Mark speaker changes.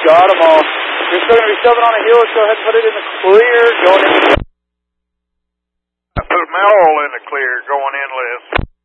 Speaker 1: got them all. You're still going to be shoving on a hill. Let's go ahead and put it in the clear. Going in.
Speaker 2: I put my oil in the clear, going in less.